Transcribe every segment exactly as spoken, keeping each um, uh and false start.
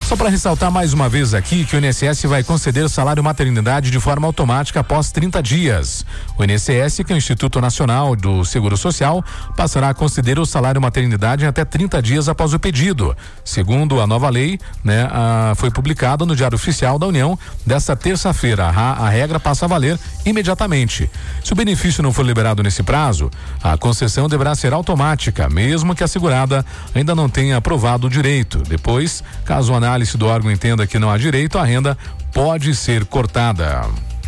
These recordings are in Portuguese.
Só para ressaltar mais uma vez aqui que o I N S S vai conceder o salário maternidade de forma automática após trinta dias. O I N S S, que é o Instituto Nacional do Seguro Social, passará a conceder o salário maternidade em até trinta dias após o pedido. Segundo a nova lei, né, a, foi publicada no Diário Oficial da União desta terça-feira. A, a regra passa a valer imediatamente. Se o benefício não for liberado nesse prazo, a concessão deverá ser automática, mesmo que a segurada ainda não tenha aprovado o direito. Depois, caso a análise do órgão entenda que não há direito, a renda pode ser cortada.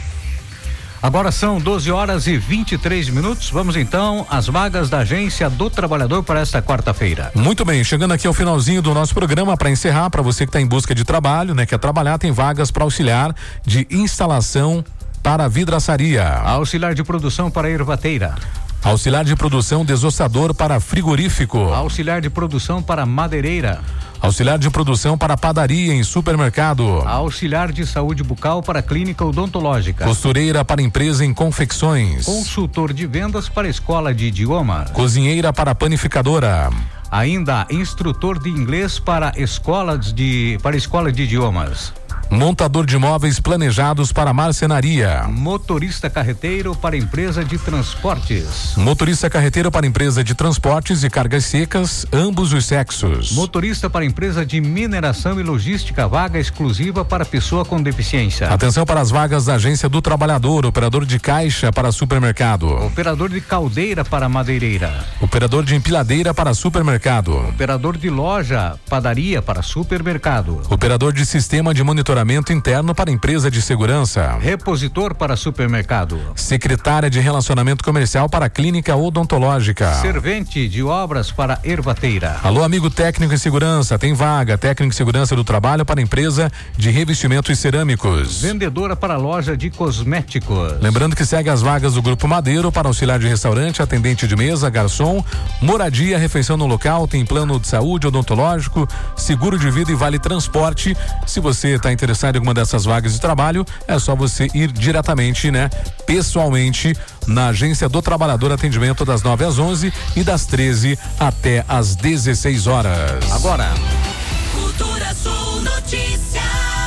Agora são doze horas e vinte e três minutos. Vamos então às vagas da Agência do Trabalhador para esta quarta-feira. Muito bem, chegando aqui ao finalzinho do nosso programa, para encerrar, para você que está em busca de trabalho, né, quer trabalhar, tem vagas para auxiliar de instalação para vidraçaria. Auxiliar de produção para ervateira. Auxiliar de produção desossador para frigorífico. Auxiliar de produção para madeireira. Auxiliar de produção para padaria em supermercado. Auxiliar de saúde bucal para clínica odontológica. Costureira para empresa em confecções. Consultor de vendas para escola de idioma. Cozinheira para panificadora. Ainda instrutor de inglês para escolas de para escola de idiomas. Montador de móveis planejados para marcenaria. Motorista carreteiro para empresa de transportes. Motorista carreteiro para empresa de transportes e cargas secas, ambos os sexos. Motorista para empresa de mineração e logística, vaga exclusiva para pessoa com deficiência. Atenção para as vagas da Agência do Trabalhador, operador de caixa para supermercado. Operador de caldeira para madeireira. Operador de empilhadeira para supermercado. Operador de loja, padaria para supermercado. Operador de sistema de monitoramento interno para empresa de segurança. Repositor para supermercado. Secretária de relacionamento comercial para clínica odontológica. Servente de obras para ervateira. Alô, amigo técnico em segurança, tem vaga, técnico em segurança do trabalho para empresa de revestimentos cerâmicos. Vendedora para loja de cosméticos. Lembrando que segue as vagas do Grupo Madeiro para auxiliar de restaurante, atendente de mesa, garçom, moradia, refeição no local, tem plano de saúde odontológico, seguro de vida e vale transporte. Se você está interessado em alguma dessas vagas de trabalho, é só você ir diretamente, né, pessoalmente na Agência do Trabalhador, atendimento das nove às onze e das treze até às dezesseis horas. Agora, Cultura Sul Notícias.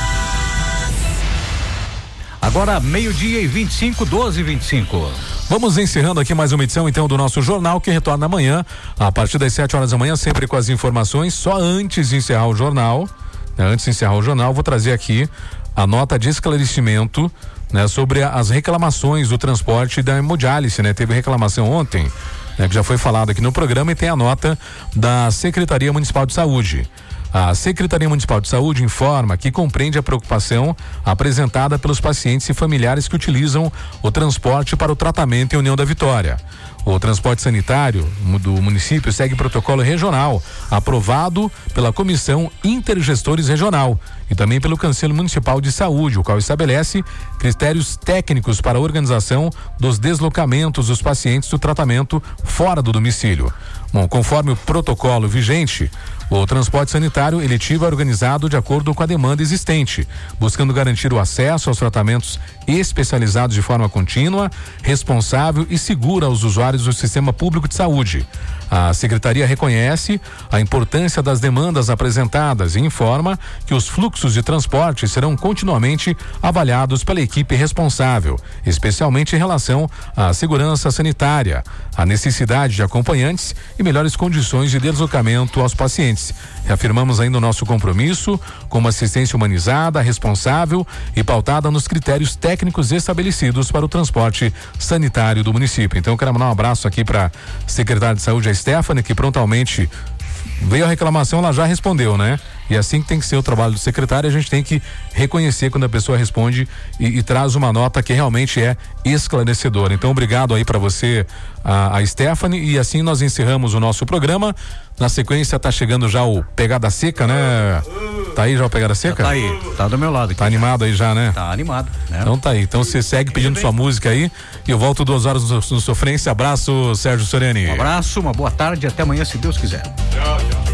Agora meio-dia e vinte e cinco, doze e vinte e cinco. Vamos encerrando aqui mais uma edição então do nosso jornal, que retorna amanhã a partir das sete horas da manhã, sempre com as informações. Só antes de encerrar o jornal, né, antes de encerrar o jornal, vou trazer aqui a nota de esclarecimento, né, sobre as reclamações do transporte da hemodiálise, né? Teve reclamação ontem, né, que já foi falado aqui no programa, e tem a nota da Secretaria Municipal de Saúde. A Secretaria Municipal de Saúde informa que compreende a preocupação apresentada pelos pacientes e familiares que utilizam o transporte para o tratamento em União da Vitória. O transporte sanitário do município segue protocolo regional, aprovado pela Comissão Intergestores Regional e também pelo Conselho Municipal de Saúde, o qual estabelece critérios técnicos para a organização dos deslocamentos dos pacientes do tratamento fora do domicílio. Bom, conforme o protocolo vigente, o transporte sanitário eletivo é organizado de acordo com a demanda existente, buscando garantir o acesso aos tratamentos especializados de forma contínua, responsável e segura aos usuários do sistema público de saúde. A Secretaria reconhece a importância das demandas apresentadas e informa que os fluxos de transporte serão continuamente avaliados pela equipe responsável, especialmente em relação à segurança sanitária, a necessidade de acompanhantes e melhores condições de deslocamento aos pacientes. Reafirmamos ainda o nosso compromisso com uma assistência humanizada, responsável e pautada nos critérios técnicos estabelecidos para o transporte sanitário do município. Então, eu quero mandar um abraço aqui para a secretária de Saúde, a Stephanie, que prontamente veio a reclamação, ela já respondeu, né? E assim que tem que ser o trabalho do secretário, a gente tem que reconhecer quando a pessoa responde e, e traz uma nota que realmente é esclarecedora. Então, obrigado aí para você, a, a Stephanie, e assim nós encerramos o nosso programa. Na sequência tá chegando já o Pegada Seca, né? Tá aí já o Pegada Seca? Tá aí, tá do meu lado aqui. Tá animado aí já, né? Tá animado, né? Então tá aí, então você segue pedindo sua música aí e eu volto duas horas no, no Sofrência. Abraço, Sérgio Soriani. Um abraço, uma boa tarde, até amanhã, se Deus quiser. Tchau, tchau.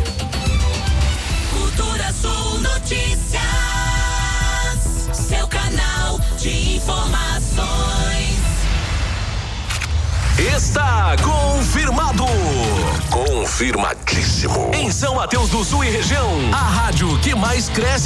Cultura Sul Notícias, seu canal de informações. Está confirmado. Confirmadíssimo. Em São Mateus do Sul e região, a rádio que mais cresce